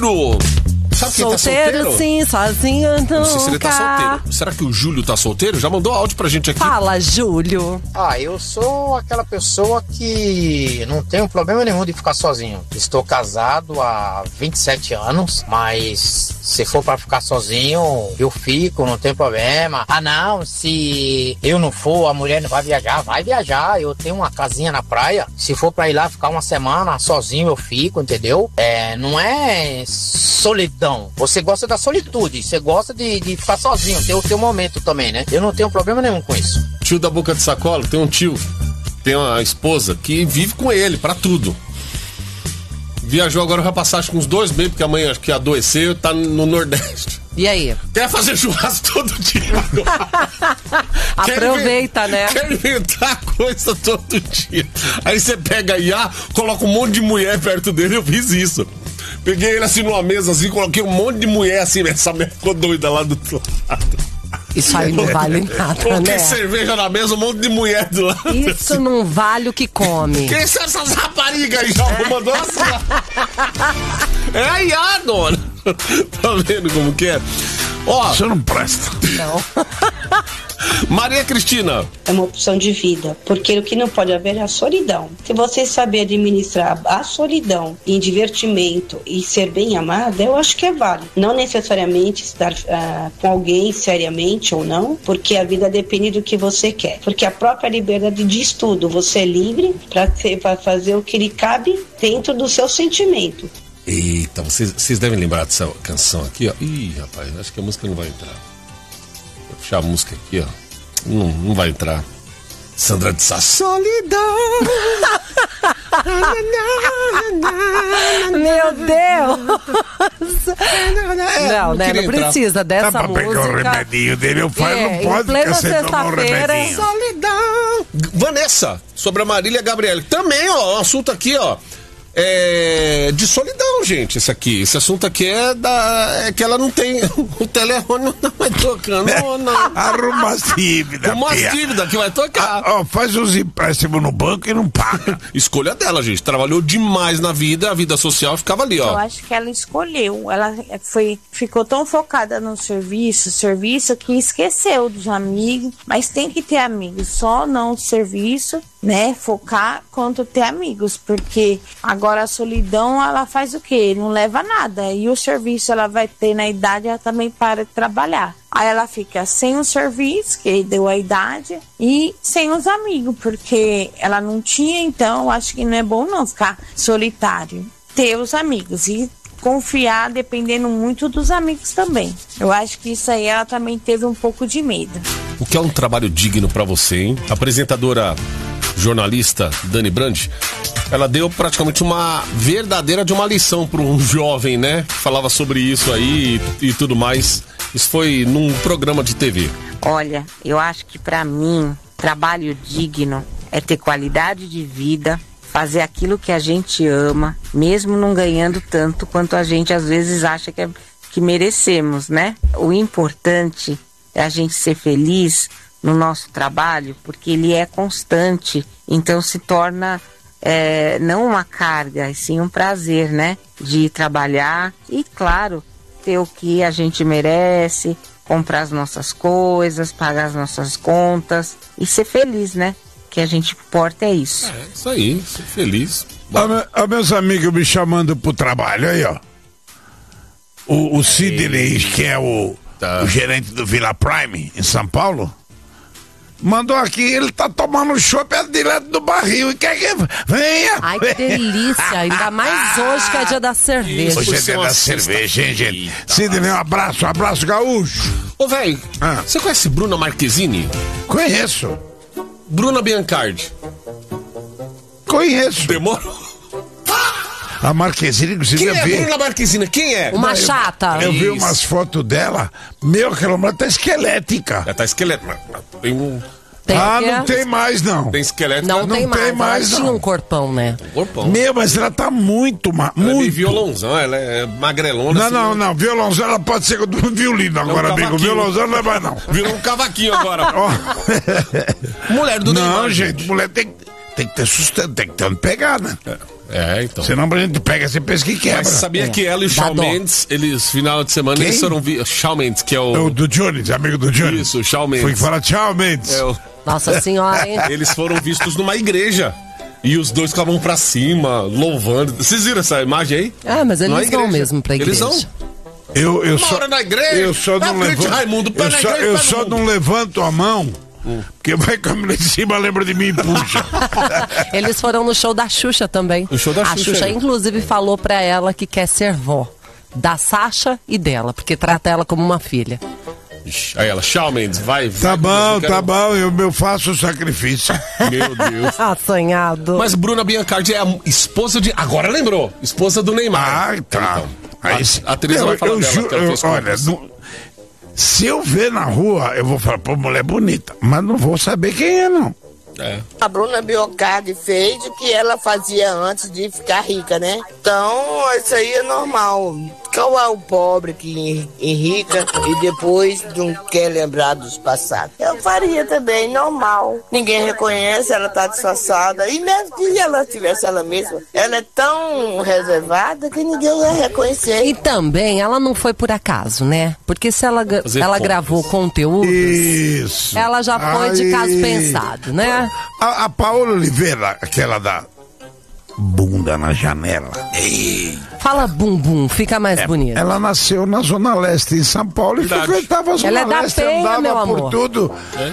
Pedro. Sabe quem tá solteiro? Sim, sozinho nunca. Não sei se ele tá solteiro. Será que o Júlio tá solteiro? Já mandou áudio pra gente aqui. Fala, Júlio. Eu sou aquela pessoa que não tenho problema nenhum de ficar sozinho. Estou casado há 27 anos, mas se for pra ficar sozinho, eu fico, não tem problema. Não, se eu não for, a mulher não vai viajar. Eu tenho uma casinha na praia. Se for pra ir lá ficar uma semana sozinho, eu fico, entendeu? Não é solidão. Você gosta da solitude, você gosta de ficar sozinho, ter o seu momento também, né? Eu não tenho problema nenhum com isso. Tio da boca de sacola, tem um tio, tem uma esposa que vive com ele pra tudo. Viajou agora, vai passar acho que uns 2 meses, porque a mãe acho que adoeceu, tá no Nordeste. E aí? Quer fazer churrasco todo dia. Aproveita, né? Quer inventar coisa todo dia. Aí você pega aí, coloca um monte de mulher perto dele, eu fiz isso. Peguei ele assim numa mesa assim, coloquei um monte de mulher assim, essa mulher ficou doida lá do outro lado. Isso aí não vale nada, coloquei né? cerveja na mesa, um monte de mulher do lado. Isso assim. Não vale o que come. Quem são essas raparigas aí? Já mandou assim. Aí, dona. Tá vendo como que é? Isso não presta. Não. Maria Cristina. É uma opção de vida, porque o que não pode haver é a solidão. Se você saber administrar a solidão em divertimento e ser bem amada, eu acho que é válido. Não necessariamente estar com alguém seriamente ou não, porque a vida depende do que você quer. Porque a própria liberdade diz tudo. Você é livre para fazer o que lhe cabe dentro do seu sentimento. Eita, vocês devem lembrar dessa canção aqui, ó. Ih, rapaz, acho que a música não vai entrar. Vou puxar a música aqui, ó. Não vai entrar. Sandra de Sá. Solidão. Meu Deus. Não, né? Não precisa dessa pra música. Pegar o remedinho dele, eu falo, não pode plena ficar sem tomar o remedinho. Solidão. Vanessa, sobre a Marília Gabriele. Também, ó, um assunto aqui, ó. De solidão, gente, esse assunto aqui é que ela não tem, o telefone não tá mais tocando, não. Arruma as dívidas, Arruma as dívidas que vai tocar. Faz uns empréstimos no banco e não paga. Escolha dela, gente, trabalhou demais na vida, a vida social ficava ali, ó. Eu acho que ela escolheu, ela ficou tão focada no serviço que esqueceu dos amigos, mas tem que ter amigos, só não o serviço, né, focar quanto ter amigos, porque agora a solidão, ela faz o quê? Não leva a nada, e o serviço ela vai ter na idade, ela também para de trabalhar. Aí ela fica sem o serviço, que deu a idade, e sem os amigos, porque ela não tinha, então acho que não é bom não ficar solitário, ter os amigos e confiar dependendo muito dos amigos também. Eu acho que isso aí ela também teve um pouco de medo. O que é um trabalho digno pra você, hein? Apresentadora, jornalista Dani Brandi, ela deu praticamente uma verdadeira de uma lição para um jovem, né? Que falava sobre isso aí e tudo mais. Isso foi num programa de TV. Olha, eu acho que para mim, trabalho digno é ter qualidade de vida, fazer aquilo que a gente ama, mesmo não ganhando tanto quanto a gente às vezes acha que merecemos, né? O importante é a gente ser feliz no nosso trabalho, porque ele é constante, então se torna não uma carga, e sim um prazer, né? De trabalhar e, claro, ter o que a gente merece, comprar as nossas coisas, pagar as nossas contas e ser feliz, né? Que a gente importa é isso. Isso aí, ser feliz. Meus amigos me chamando pro trabalho, aí, ó. O Sidney, que é o gerente do Vila Prime, em São Paulo, mandou aqui, ele tá tomando chopp direto do barril e quer que venha. Ai, que delícia, ainda mais hoje que é dia da cerveja. Hoje é dia da cerveja, hein, gente? Sidney, um abraço gaúcho. Ô, velho, você conhece Bruna Marquezine? Conheço. Bruna Biancardi? Conheço. Demorou? A Marquezine, precisa ver. Quem é Bruna Marquezine? Quem é? Uma chata. Eu vi umas fotos dela. Aquela mulher tá esquelética. Ela tá esquelética. Tem um... não tem mais, não. Tem esqueleto. Não tem mais, ela tinha um corpão, né? Um corpão. Mas ela tá muito... Ela é violãozão, ela é magrelona. Não, violãozão ela pode ser do violino agora, amigo. Violãozão não é mais, não. Virou um cavaquinho agora. Mulher do Neymar. Não, gente, mulher tem que ter sustento, tem que ter onde pegar, né? Então. Senão a gente pega esse peso que quebra. Mas sabia que ela e o Shawn Mendes, eles, final de semana, eles foram Shawn Mendes, que é o do Johnny, amigo do Johnny. Isso, o Shawn Mendes. Foi que fala tchau, Mendes. Nossa senhora, hein? Eles foram vistos numa igreja. E os dois ficavam pra cima, louvando. Vocês viram essa imagem aí? Mas eles vão mesmo pra igreja. Eles vão. Eu só na igreja. Eu só não levanto. Raimundo, eu só não levanto a mão. Porque vai caminhar lá em cima, lembra de mim e puxa. Eles foram no show da Xuxa também. O show da Xuxa. A Xuxa, inclusive, falou pra ela que quer ser vó. Da Sasha e dela, porque trata ela como uma filha. Aí ela, Shawn Mendes, vai. Tá bom, eu faço o sacrifício. Meu Deus. Assanhado. Mas Bruna Biancardi é a esposa de... Agora lembrou. Esposa do Neymar. Tá. Então, a atriz vai falar dela, que ela fez olha, se eu ver na rua, eu vou falar, pô, mulher bonita. Mas não vou saber quem é, não. A Bruna Biancardi fez o que ela fazia antes de ficar rica, né? Então, isso aí é normal. Qual é o pobre que enrica e depois não quer lembrar dos passados? Eu faria também, normal. Ninguém reconhece, ela tá disfarçada. E mesmo que ela tivesse ela mesma, ela é tão reservada que ninguém ia reconhecer. E também, ela não foi por acaso, né? Porque se ela gravou conteúdos, isso. Ela já foi de caso pensado, né? A Paola Oliveira, aquela da bunda na janela. Ei. Fala bumbum, fica mais bonito. Ela nasceu na Zona Leste, em São Paulo, e frequentava a Zona Leste, Penha, andava por tudo.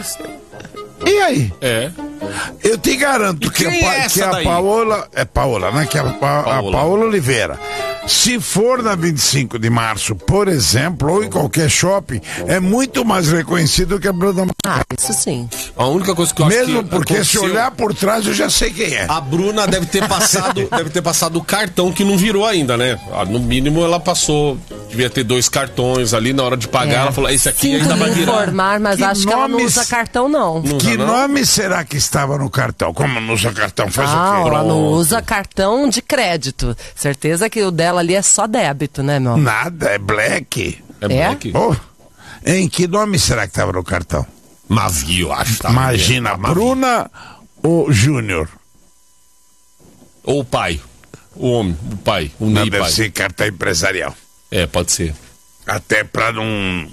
E aí? Eu te garanto que a Paola... É Paola, né? Que a Paola Oliveira. Se for na 25 de março, por exemplo, ou em qualquer shopping, é muito mais reconhecido que a Bruna. Isso sim. A única coisa que eu acho mesmo porque se olhar por trás eu já sei quem é. A Bruna deve ter passado o cartão que não virou ainda, né? No mínimo ela passou, devia ter 2 cartões ali, na hora de pagar ela falou, esse aqui ainda vai virar. Informar, mas acho que ela não usa cartão não. Que nome será que estava no cartão? Como não usa cartão? Faz o quê? Ela não usa cartão de crédito. Certeza que o dela ali é só débito, né, meu? Nada, é black. É black? Em que nome será que estava no cartão? Mavi, eu acho. Imagina, Bruna ou Júnior? Ou o pai. O homem, o pai. O Ney pai. Deve ser cartão empresarial. Pode ser. Até pra não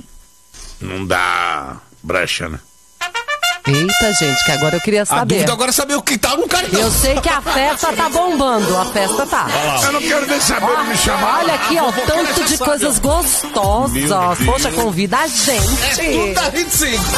dar brecha, né? Eita, gente, que agora eu queria saber. A dúvida agora é saber o que tá no cartão. Eu sei que a festa tá bombando, a festa tá. Eu não quero nem saber me chamar. Olha aqui, tanto de coisas gostosas. Poxa, convida a gente. É tudo da 25.